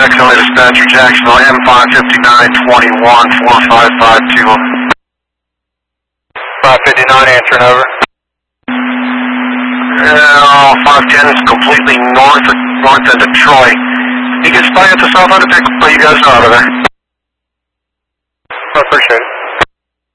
XLA dispatcher, Jacksonville, M55921, 4552. 559, answering over. 510 is completely north of Detroit. You can spy at the south end of Pickle, but you guys know out of there. I appreciate it.